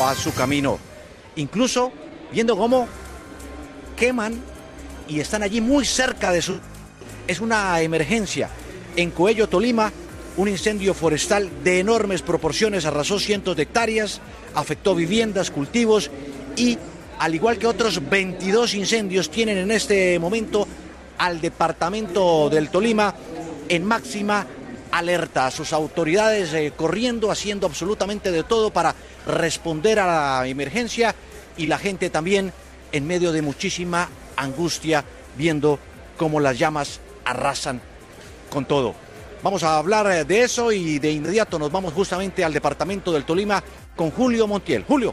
a su camino. Incluso viendo cómo queman y están allí muy cerca de su... Es una emergencia. En Coello, Tolima, un incendio forestal de enormes proporciones arrasó cientos de hectáreas, afectó viviendas, cultivos y, al igual que otros 22 incendios, tienen en este momento al departamento del Tolima en máxima alerta. Sus autoridades corriendo, haciendo absolutamente de todo para responder a la emergencia y la gente también en medio de muchísima angustia, viendo cómo las llamas arrasan con todo. Vamos a hablar de eso y de inmediato nos vamos justamente al departamento del Tolima con Julio Montiel. Julio.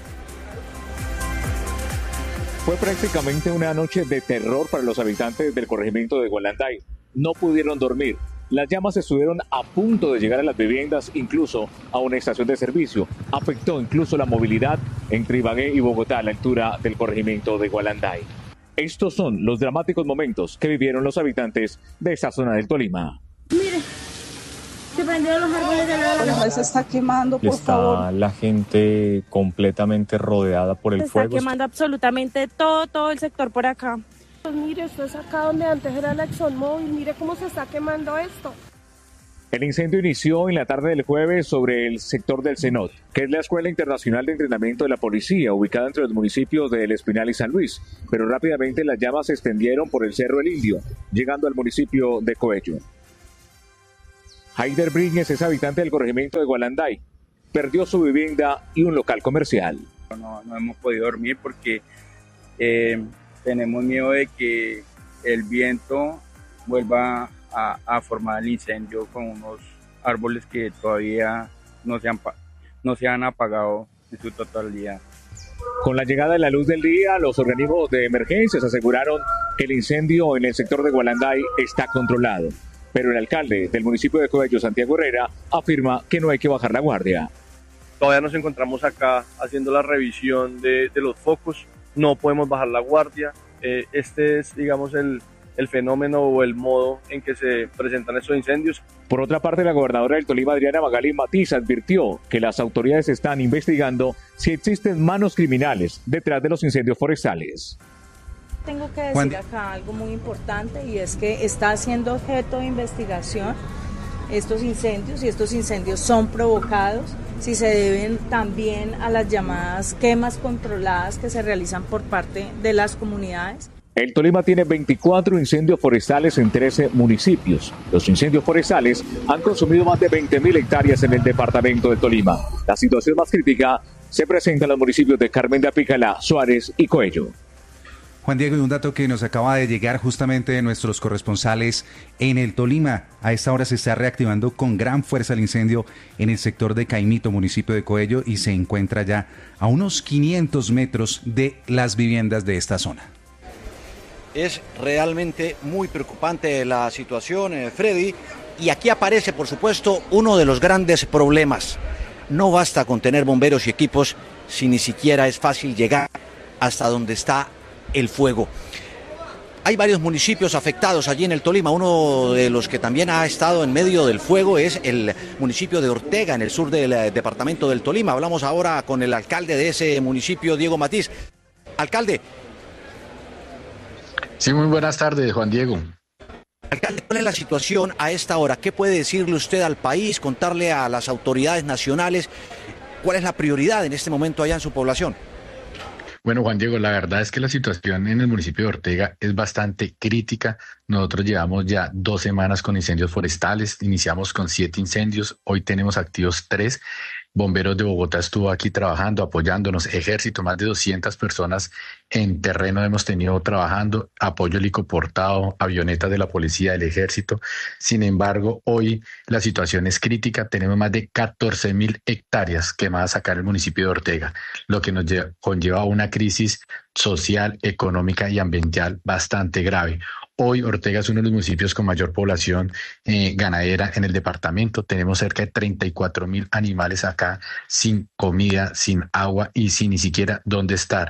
Fue prácticamente una noche de terror para los habitantes del corregimiento de Gualanday. No pudieron dormir. Las llamas estuvieron a punto de llegar a las viviendas, incluso a una estación de servicio. Afectó incluso la movilidad entre Ibagué y Bogotá a la altura del corregimiento de Gualanday. Estos son los dramáticos momentos que vivieron los habitantes de esta zona del Tolima. Mire, se prendieron los árboles de la... Se está quemando, por favor. Está la gente completamente rodeada por el fuego. Se está quemando absolutamente todo el sector por acá. Pues mire, esto es acá donde antes era la ExxonMobil, mire cómo se está quemando esto. El incendio inició en la tarde del jueves sobre el sector del CENOT, que es la Escuela Internacional de Entrenamiento de la Policía, ubicada entre los municipios de El Espinal y San Luis, pero rápidamente las llamas se extendieron por el Cerro El Indio, llegando al municipio de Coello. Haider Bríguez es habitante del corregimiento de Gualanday. Perdió su vivienda y un local comercial. No hemos podido dormir porque tenemos miedo de que el viento vuelva a formar el incendio con unos árboles que todavía no se han apagado en su totalidad. Con la llegada de la luz del día, los organismos de emergencias aseguraron que el incendio en el sector de Gualanday está controlado. Pero el alcalde del municipio de Coello, Santiago Herrera, afirma que no hay que bajar la guardia. Todavía nos encontramos acá haciendo la revisión de los focos, no podemos bajar la guardia. Este es, digamos, el fenómeno o el modo en que se presentan estos incendios. Por otra parte, la gobernadora del Tolima, Adriana Magalí Matiz, advirtió que las autoridades están investigando si existen manos criminales detrás de los incendios forestales. Tengo que decir acá algo muy importante y es que está siendo objeto de investigación estos incendios y estos incendios son provocados, si se deben también a las llamadas quemas controladas que se realizan por parte de las comunidades. El Tolima tiene 24 incendios forestales en 13 municipios. Los incendios forestales han consumido más de 20.000 hectáreas en el departamento del Tolima. La situación más crítica se presenta en los municipios de Carmen de Apicalá, Suárez y Coello. Juan Diego, y un dato que nos acaba de llegar justamente de nuestros corresponsales en el Tolima. A esta hora se está reactivando con gran fuerza el incendio en el sector de Caimito, municipio de Coello, y se encuentra ya a unos 500 metros de las viviendas de esta zona. Es realmente muy preocupante la situación, Freddy, y aquí aparece, por supuesto, uno de los grandes problemas. No basta con tener bomberos y equipos si ni siquiera es fácil llegar hasta donde está el fuego. Hay varios municipios afectados allí en el Tolima. Uno de los que también ha estado en medio del fuego es el municipio de Ortega, en el sur del departamento del Tolima. Hablamos ahora con el alcalde de ese municipio, Diego Matiz. Alcalde. Sí, muy buenas tardes, Juan Diego. Alcalde, ¿cuál es la situación a esta hora? ¿Qué puede decirle usted al país, contarle a las autoridades nacionales? ¿Cuál es la prioridad en este momento allá en su población? Bueno, Juan Diego, la verdad es que la situación en el municipio de Ortega es bastante crítica. Nosotros llevamos ya 2 semanas con incendios forestales, iniciamos con 7 incendios, hoy tenemos activos 3. Bomberos de Bogotá estuvo aquí trabajando, apoyándonos, Ejército, más de 200 personas en terreno hemos tenido trabajando, apoyo helicoportado, avionetas de la policía, del Ejército. Sin embargo, hoy la situación es crítica, tenemos más de 14.000 hectáreas quemadas acá en el municipio de Ortega, lo que nos conlleva a una crisis social, económica y ambiental bastante grave. Hoy Ortega es uno de los municipios con mayor población ganadera en el departamento. Tenemos cerca de 34.000 animales acá sin comida, sin agua y sin ni siquiera dónde estar.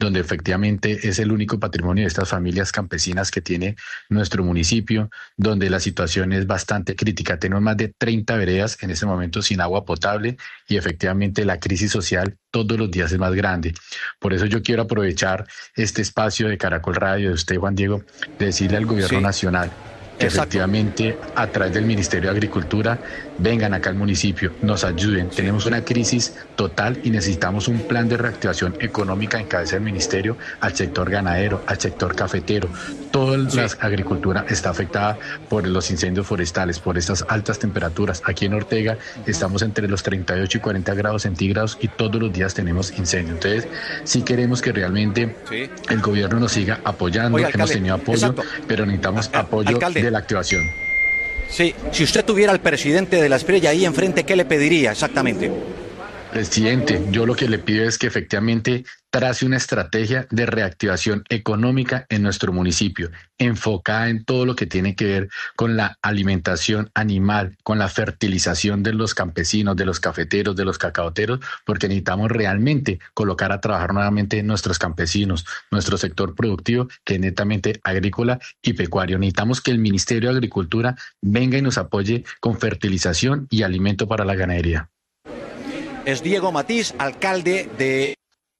donde efectivamente es el único patrimonio de estas familias campesinas que tiene nuestro municipio, donde la situación es bastante crítica. Tenemos más de 30 veredas en este momento sin agua potable y efectivamente la crisis social todos los días es más grande. Por eso yo quiero aprovechar este espacio de Caracol Radio, de usted, Juan Diego, de decirle al gobierno nacional que efectivamente a través del Ministerio de Agricultura vengan acá al municipio, nos ayuden. Tenemos una crisis total y necesitamos un plan de reactivación económica en cabeza del ministerio al sector ganadero, al sector cafetero. Toda la agricultura está afectada por los incendios forestales, por estas altas temperaturas. Aquí en Ortega estamos entre los 38 y 40 grados centígrados y todos los días tenemos incendios. Entonces, sí queremos que realmente el gobierno nos siga apoyando. Oiga, alcalde, hemos tenido apoyo, pero necesitamos apoyo de la activación. Sí, si usted tuviera al presidente de la Espriella ahí enfrente, ¿qué le pediría exactamente? Presidente, yo lo que le pido es que efectivamente trace una estrategia de reactivación económica en nuestro municipio, enfocada en todo lo que tiene que ver con la alimentación animal, con la fertilización de los campesinos, de los cafeteros, de los cacaoteros, porque necesitamos realmente colocar a trabajar nuevamente nuestros campesinos, nuestro sector productivo, que es netamente agrícola y pecuario. Necesitamos que el Ministerio de Agricultura venga y nos apoye con fertilización y alimento para la ganadería. Es Diego Matiz, alcalde de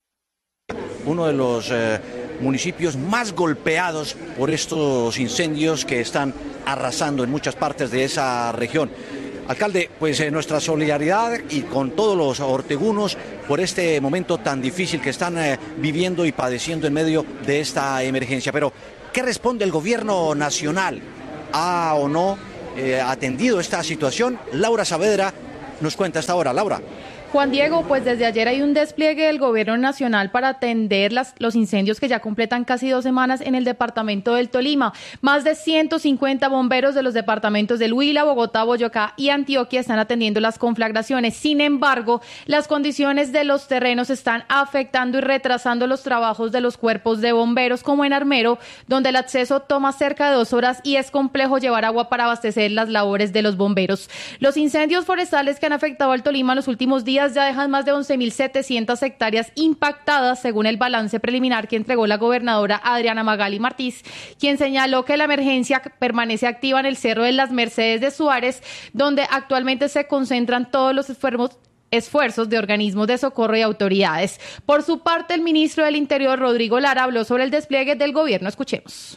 uno de los municipios más golpeados por estos incendios que están arrasando en muchas partes de esa región. Alcalde, pues nuestra solidaridad y con todos los ortegunos por este momento tan difícil que están viviendo y padeciendo en medio de esta emergencia. Pero, ¿qué responde el gobierno nacional? ¿Ha o no atendido esta situación? Laura Saavedra nos cuenta hasta ahora. Laura. Juan Diego, pues desde ayer hay un despliegue del gobierno nacional para atender los incendios que ya completan casi 2 semanas en el departamento del Tolima. Más de 150 bomberos de los departamentos del Huila, Bogotá, Boyacá y Antioquia están atendiendo las conflagraciones. Sin embargo, las condiciones de los terrenos están afectando y retrasando los trabajos de los cuerpos de bomberos, como en Armero, donde el acceso toma cerca de 2 horas y es complejo llevar agua para abastecer las labores de los bomberos. Los incendios forestales que han afectado al Tolima en los últimos días ya dejan más de 11.700 hectáreas impactadas, según el balance preliminar que entregó la gobernadora Adriana Magali Martínez, quien señaló que la emergencia permanece activa en el Cerro de las Mercedes de Suárez, donde actualmente se concentran todos los esfuerzos de organismos de socorro y autoridades. Por su parte, el ministro del Interior, Rodrigo Lara, habló sobre el despliegue del gobierno. Escuchemos.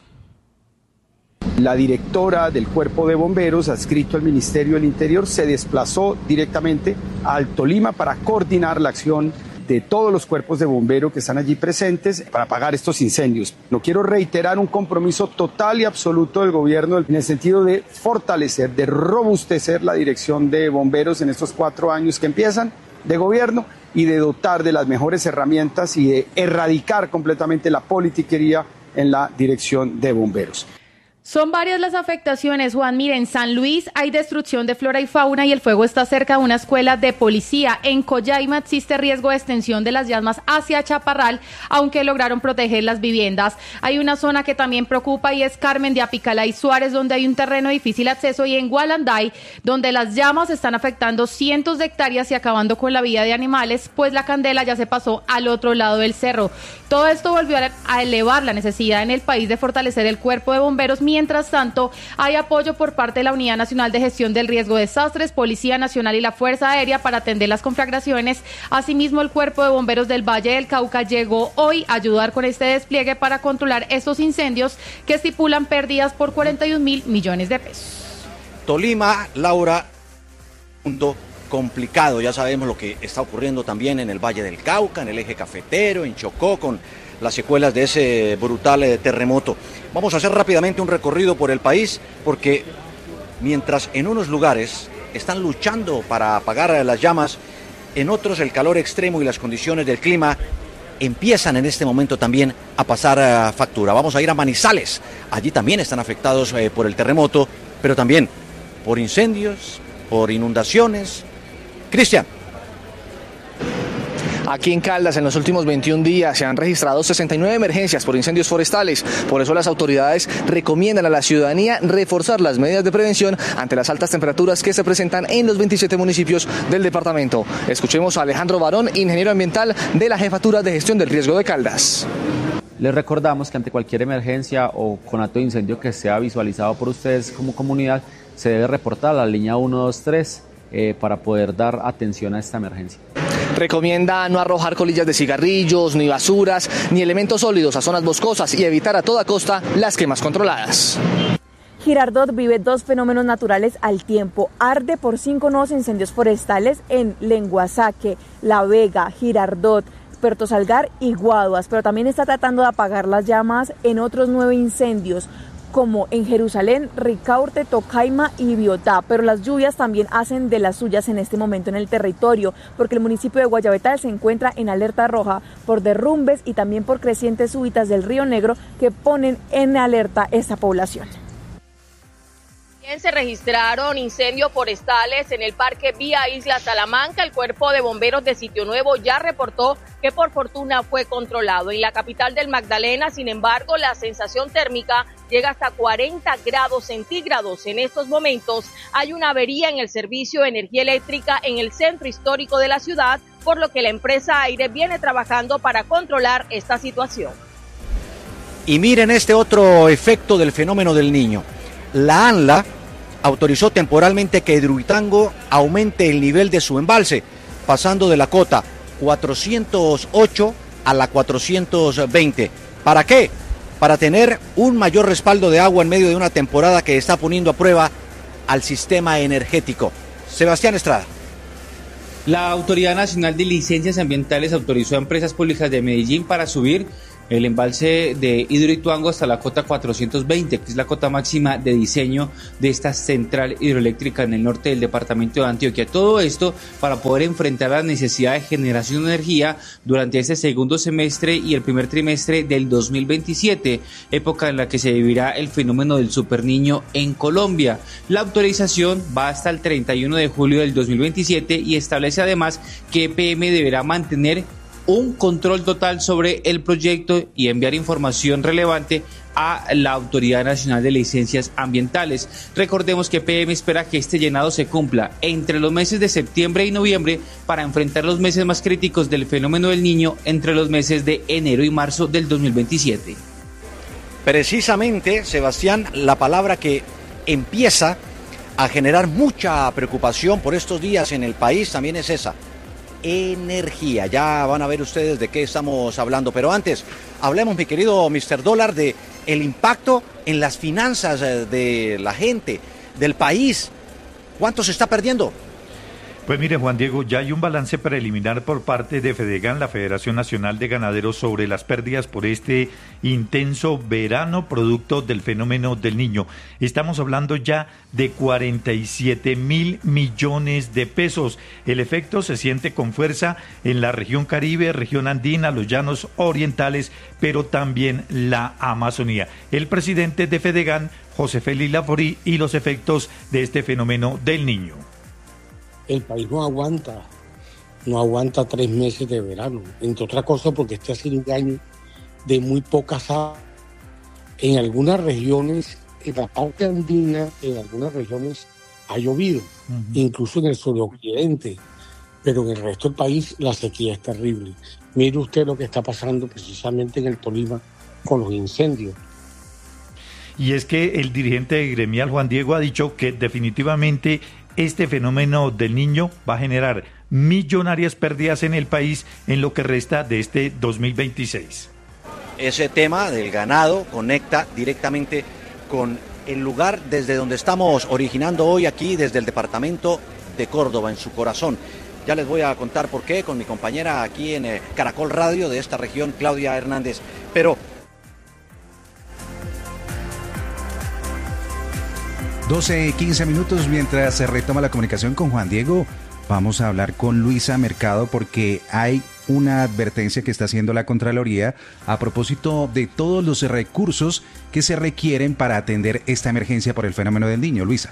La directora del Cuerpo de Bomberos, adscrito al Ministerio del Interior, se desplazó directamente al Tolima para coordinar la acción de todos los cuerpos de bomberos que están allí presentes para apagar estos incendios. No quiero reiterar un compromiso total y absoluto del gobierno en el sentido de fortalecer, de robustecer la dirección de bomberos en estos 4 años que empiezan de gobierno y de dotar de las mejores herramientas y de erradicar completamente la politiquería en la dirección de bomberos. Son varias las afectaciones, Juan. Mire, en San Luis hay destrucción de flora y fauna y el fuego está cerca de una escuela de policía. En Coyaima existe riesgo de extensión de las llamas hacia Chaparral, aunque lograron proteger las viviendas. Hay una zona que también preocupa y es Carmen de Apicalá y Suárez, donde hay un terreno de difícil acceso, y en Gualanday, donde las llamas están afectando cientos de hectáreas y acabando con la vida de animales, pues la candela ya se pasó al otro lado del cerro. Todo esto volvió a elevar la necesidad en el país de fortalecer el cuerpo de bomberos. Mientras tanto, hay apoyo por parte de la Unidad Nacional de Gestión del Riesgo de Desastres, Policía Nacional y la Fuerza Aérea para atender las conflagraciones. Asimismo, el Cuerpo de Bomberos del Valle del Cauca llegó hoy a ayudar con este despliegue para controlar estos incendios que estipulan pérdidas por 41.000 millones de pesos. Tolima, Laura, punto complicado. Ya sabemos lo que está ocurriendo también en el Valle del Cauca, en el eje cafetero, en Chocó, con las secuelas de ese brutal terremoto. Vamos a hacer rápidamente un recorrido por el país, porque mientras en unos lugares están luchando para apagar las llamas, en otros el calor extremo y las condiciones del clima empiezan en este momento también a pasar factura. Vamos a ir a Manizales. Allí también están afectados por el terremoto, pero también por incendios, por inundaciones. Cristian. Aquí en Caldas, en los últimos 21 días, se han registrado 69 emergencias por incendios forestales. Por eso las autoridades recomiendan a la ciudadanía reforzar las medidas de prevención ante las altas temperaturas que se presentan en los 27 municipios del departamento. Escuchemos a Alejandro Barón, ingeniero ambiental de la Jefatura de Gestión del Riesgo de Caldas. Les recordamos que ante cualquier emergencia o conato de incendio que sea visualizado por ustedes como comunidad, se debe reportar a la línea 123 para poder dar atención a esta emergencia. Recomienda no arrojar colillas de cigarrillos, ni basuras, ni elementos sólidos a zonas boscosas y evitar a toda costa las quemas controladas. Girardot vive dos fenómenos naturales al tiempo. Arde por 5 nuevos incendios forestales en Lenguasaque, La Vega, Girardot, Puerto Salgar y Guaduas, pero también está tratando de apagar las llamas en otros 9 incendios, como en Jerusalén, Ricaurte, Tocaima y Biotá, pero las lluvias también hacen de las suyas en este momento en el territorio, porque el municipio de Guayabetal se encuentra en alerta roja por derrumbes y también por crecientes súbitas del Río Negro que ponen en alerta esta población. Se registraron incendios forestales en el Parque Vía Isla Salamanca. El Cuerpo de Bomberos de Sitio Nuevo ya reportó que por fortuna fue controlado. En la capital del Magdalena, sin embargo, la sensación térmica llega hasta 40 grados centígrados. En estos momentos hay una avería en el servicio de energía eléctrica en el centro histórico de la ciudad, por lo que la empresa Aire viene trabajando para controlar esta situación. Y miren este otro efecto del fenómeno del Niño. La ANLA autorizó temporalmente que Hidroituango aumente el nivel de su embalse, pasando de la cota 408 a la 420. ¿Para qué? Para tener un mayor respaldo de agua en medio de una temporada que está poniendo a prueba al sistema energético. Sebastián Estrada. La Autoridad Nacional de Licencias Ambientales autorizó a empresas públicas de Medellín para subir el embalse de Hidroituango hasta la cota 420, que es la cota máxima de diseño de esta central hidroeléctrica en el norte del departamento de Antioquia. Todo esto para poder enfrentar la necesidad de generación de energía durante este segundo semestre y el primer trimestre del 2027, época en la que se vivirá el fenómeno del superniño en Colombia. La autorización va hasta el 31 de julio del 2027 y establece además que EPM deberá mantener un control total sobre el proyecto y enviar información relevante a la Autoridad Nacional de Licencias Ambientales. Recordemos que PM espera que este llenado se cumpla entre los meses de septiembre y noviembre para enfrentar los meses más críticos del fenómeno del Niño entre los meses de enero y marzo del 2027. Precisamente, Sebastián, la palabra que empieza a generar mucha preocupación por estos días en el país también es esa: energía. Ya van a ver ustedes de qué estamos hablando, pero antes hablemos, mi querido Mr. Dólar, de el impacto en las finanzas de la gente, del país. ¿Cuánto se está perdiendo? Pues mire, Juan Diego, ya hay un balance preliminar por parte de Fedegan, la Federación Nacional de Ganaderos, sobre las pérdidas por este intenso verano producto del fenómeno del Niño. Estamos hablando ya de 47.000 millones de pesos. El efecto se siente con fuerza en la región Caribe, región andina, los llanos orientales, pero también la Amazonía. El presidente de Fedegan, José Félix Laforí, y los efectos de este fenómeno del Niño. El país no aguanta 3 meses de verano, entre otras cosas porque este ha sido un año de muy pocas aguas. En algunas regiones, en la parte andina, en algunas regiones ha llovido, incluso en el suroccidente, pero en el resto del país la sequía es terrible. Mire usted lo que está pasando precisamente en el Tolima con los incendios. Y es que el dirigente gremial, Juan Diego, ha dicho que definitivamente este fenómeno del Niño va a generar millonarias pérdidas en el país en lo que resta de este 2026. Ese tema del ganado conecta directamente con el lugar desde donde estamos originando hoy aquí, desde el departamento de Córdoba, en su corazón. Ya les voy a contar por qué con mi compañera aquí en Caracol Radio de esta región, Claudia Hernández. Pero 12:15 minutos, mientras se retoma la comunicación con Juan Diego, vamos a hablar con Luisa Mercado porque hay una advertencia que está haciendo la Contraloría a propósito de todos los recursos que se requieren para atender esta emergencia por el fenómeno del Niño. Luisa.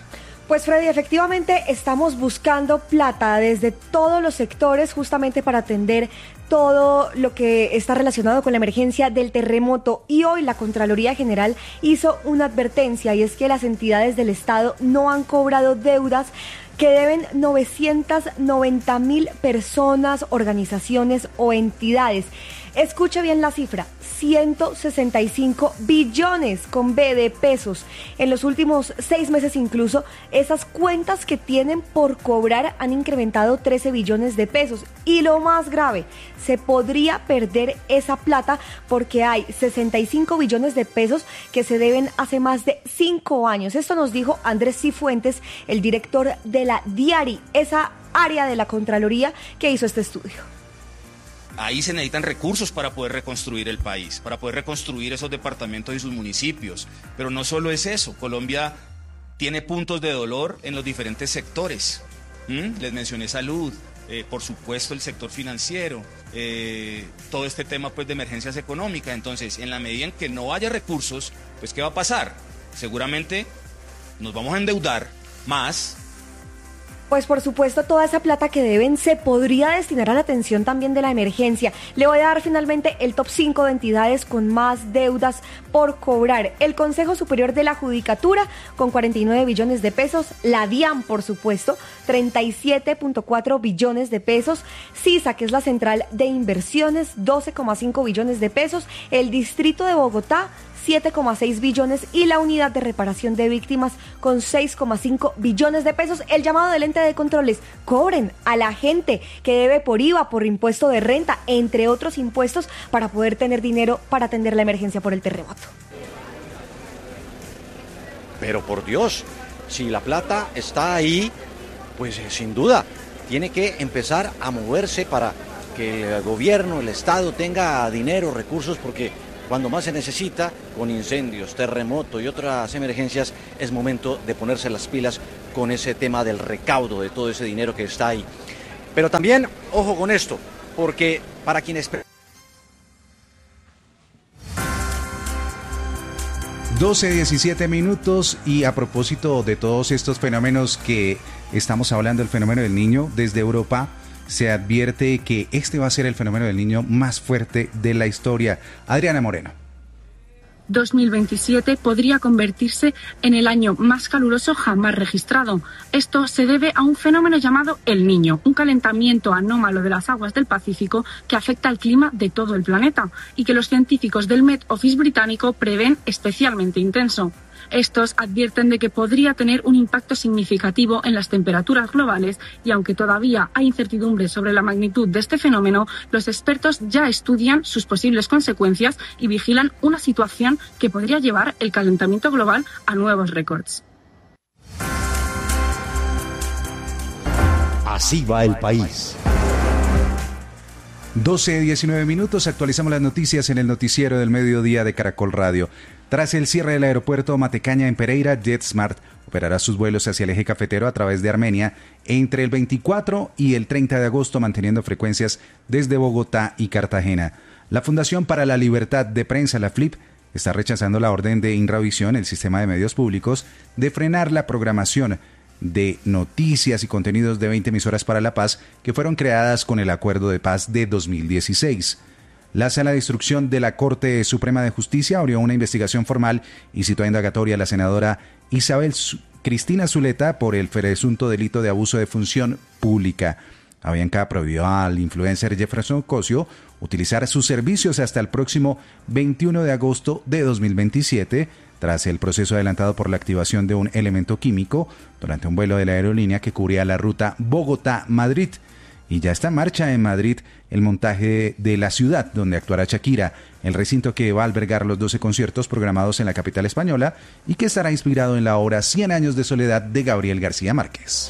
Pues Freddy, efectivamente estamos buscando plata desde todos los sectores justamente para atender todo lo que está relacionado con la emergencia del terremoto, y hoy la Contraloría General hizo una advertencia, y es que las entidades del Estado no han cobrado deudas que deben 990.000 personas, organizaciones o entidades. Escuche bien la cifra, 165 billones con B de pesos. En los últimos 6 meses incluso, esas cuentas que tienen por cobrar han incrementado 13 billones de pesos. Y lo más grave, se podría perder esa plata porque hay 65 billones de pesos que se deben hace más de 5 años. Esto nos dijo Andrés Cifuentes, el director de la DIARI, esa área de la Contraloría que hizo este estudio. Ahí se necesitan recursos para poder reconstruir el país, para poder reconstruir esos departamentos y sus municipios. Pero no solo es eso, Colombia tiene puntos de dolor en los diferentes sectores. Les mencioné salud, por supuesto el sector financiero, todo este tema pues de emergencias económicas. Entonces, en la medida en que no haya recursos, pues ¿qué va a pasar? Seguramente nos vamos a endeudar más. Pues por supuesto toda esa plata que deben se podría destinar a la atención también de la emergencia. Le voy a dar finalmente el top 5 de entidades con más deudas por cobrar. El Consejo Superior de la Judicatura con 49 billones de pesos. La DIAN, por supuesto, 37.4 billones de pesos. CISA, que es la Central de Inversiones, 12,5 billones de pesos. El Distrito de Bogotá, 7,6 billones, y la Unidad de Reparación de Víctimas con 6,5 billones de pesos. El llamado del ente de controles: cobren a la gente que debe por IVA, por impuesto de renta, entre otros impuestos, para poder tener dinero para atender la emergencia por el terremoto. Pero por Dios, si la plata está ahí, pues sin duda tiene que empezar a moverse para que el gobierno, el Estado tenga dinero, recursos, porque cuando más se necesita, con incendios, terremoto y otras emergencias, es momento de ponerse las pilas con ese tema del recaudo de todo ese dinero que está ahí. Pero también, ojo con esto, porque para quienes... 12:17 minutos, y a propósito de todos estos fenómenos que estamos hablando, el fenómeno del niño, desde Europa se advierte que este va a ser el fenómeno del niño más fuerte de la historia. Adriana Moreno. 2027 podría convertirse en el año más caluroso jamás registrado. Esto se debe a un fenómeno llamado El Niño, un calentamiento anómalo de las aguas del Pacífico que afecta al clima de todo el planeta y que los científicos del Met Office británico prevén especialmente intenso. Estos advierten de que podría tener un impacto significativo en las temperaturas globales, y aunque todavía hay incertidumbre sobre la magnitud de este fenómeno, los expertos ya estudian sus posibles consecuencias y vigilan una situación que podría llevar el calentamiento global a nuevos récords. Así va el país. 12:19 minutos, actualizamos las noticias en el noticiero del mediodía de Caracol Radio. Tras el cierre del aeropuerto Matecaña en Pereira, JetSmart operará sus vuelos hacia el eje cafetero a través de Armenia entre el 24 y el 30 de agosto, manteniendo frecuencias desde Bogotá y Cartagena. La Fundación para la Libertad de Prensa, la FLIP, está rechazando la orden de Inravisión, el sistema de medios públicos, de frenar la programación de noticias y contenidos de 20 emisoras para la paz que fueron creadas con el Acuerdo de Paz de 2016. La Sala de Instrucción de la Corte Suprema de Justicia abrió una investigación formal y citó a indagatoria a la senadora Isabel Cristina Zuleta por el presunto delito de abuso de función pública. Avianca prohibió al influencer Jefferson Cosio utilizar sus servicios hasta el próximo 21 de agosto de 2027, tras el proceso adelantado por la activación de un elemento químico durante un vuelo de la aerolínea que cubría la ruta Bogotá-Madrid. Y ya está en marcha en Madrid el montaje de La Ciudad, donde actuará Shakira, el recinto que va a albergar los 12 conciertos programados en la capital española y que estará inspirado en la obra 100 años de soledad de Gabriel García Márquez.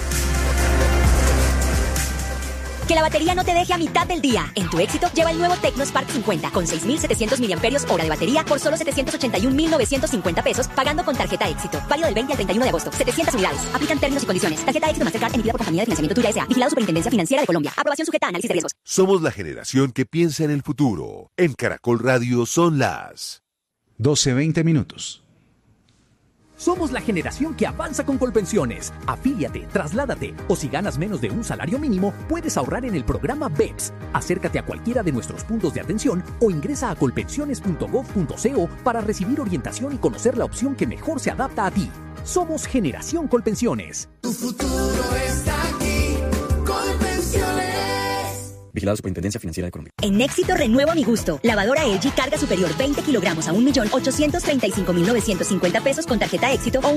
Que la batería no te deje a mitad del día. En tu Éxito lleva el nuevo Tecnospark 50 con 6.700 mAh de batería por solo 781.950 pesos, pagando con tarjeta Éxito. Válido del 20 al 31 de agosto. 700 unidades. Aplican términos y condiciones. Tarjeta Éxito Mastercard emitida por Compañía de Financiamiento Tuya S.A. Vigilado Superintendencia Financiera de Colombia. Aprobación sujeta a análisis de riesgos. Somos la generación que piensa en el futuro. En Caracol Radio son las 12:20 minutos. Somos la generación que avanza con Colpensiones. Afíliate, trasládate o si ganas menos de un salario mínimo, puedes ahorrar en el programa BEPS. Acércate a cualquiera de nuestros puntos de atención o ingresa a colpensiones.gov.co para recibir orientación y conocer la opción que mejor se adapta a ti. Somos Generación Colpensiones. Tu futuro está aquí. Colpensiones. Vigilado Superintendencia Financiera de Colombia. En Éxito renuevo mi gusto. Lavadora LG carga superior 20 kilogramos a 1.835.950 pesos con tarjeta Éxito o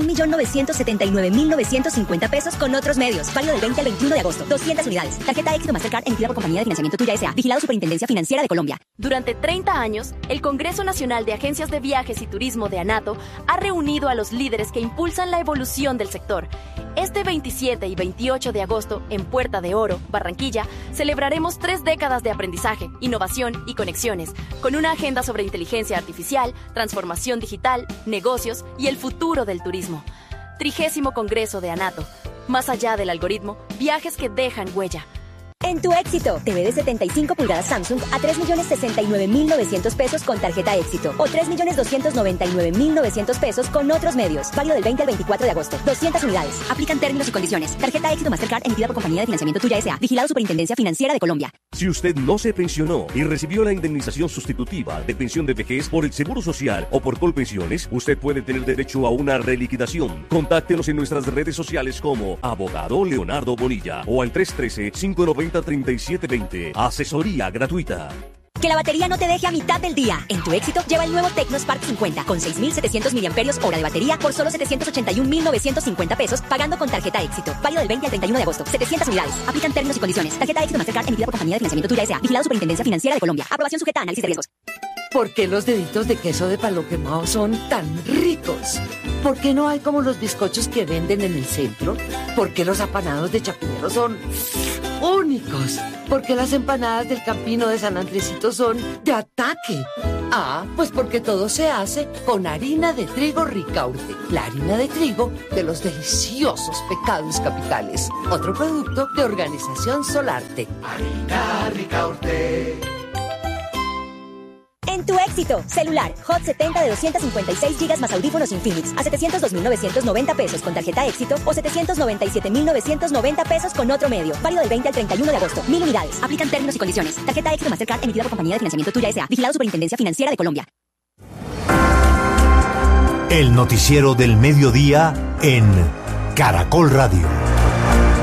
1.979.950 pesos con otros medios. Válido del 20 al 21 de agosto. 200 unidades. Tarjeta Éxito Mastercard emitida por Compañía de Financiamiento Tuya S.A. Vigilado Superintendencia Financiera de Colombia. Durante 30 años, el Congreso Nacional de Agencias de Viajes y Turismo de ANATO ha reunido a los líderes que impulsan la evolución del sector. Este 27 y 28 de agosto, en Puerta de Oro, Barranquilla, celebraremos 3 décadas de aprendizaje, innovación y conexiones, con una agenda sobre inteligencia artificial, transformación digital, negocios y el futuro del turismo. 30º Congreso de ANATO. Más allá del algoritmo, viajes que dejan huella. En Tu Éxito, TV de 75 pulgadas Samsung a 3.069.900 pesos con tarjeta Éxito o 3.299.900 pesos con otros medios. Válido del 20 al 24 de agosto. 200 unidades. Aplican términos y condiciones. Tarjeta Éxito Mastercard emitida por Compañía de Financiamiento Tuya S.A. Vigilado Superintendencia Financiera de Colombia. Si usted no se pensionó y recibió la indemnización sustitutiva de pensión de vejez por el Seguro Social o por Colpensiones, usted puede tener derecho a una reliquidación. Contáctenos en nuestras redes sociales como Abogado Leonardo Bonilla o al 313-590-3720. Asesoría gratuita. Que la batería no te deje a mitad del día. En Tu Éxito lleva el nuevo Tecnospark 50 con 6.700 mAh de batería por solo 781.950 pesos pagando con tarjeta Éxito. Válido del 20 al 31 de agosto. 700 unidades. Aplican términos y condiciones. Tarjeta Éxito Mastercard emitida por Compañía de Financiamiento Tuya S.A. Vigilado Superintendencia Financiera de Colombia. Aprobación sujeta a análisis de riesgos. ¿Por qué los deditos de queso de palo quemado son tan ricos? ¿Por qué no hay como los bizcochos que venden en el centro? ¿Por qué los apanados de Chapinero son únicos? ¿Por qué las empanadas del Campino de San Andresito son de ataque? Ah, pues porque todo se hace con harina de trigo Ricaurte, la harina de trigo de los deliciosos Pecados Capitales. Otro producto de Organización Solarte. Harina Ricaurte. En Tu Éxito, celular Hot 70 de 256 GB más audífonos Infinix a 702.990 pesos con tarjeta Éxito o 797.990 pesos con otro medio. Válido del 20 al 31 de agosto. 1.000 unidades. Aplican términos y condiciones. Tarjeta Éxito Mastercard emitida por Compañía de Financiamiento Tuya S.A. Vigilado Superintendencia Financiera de Colombia. El noticiero del mediodía en Caracol Radio.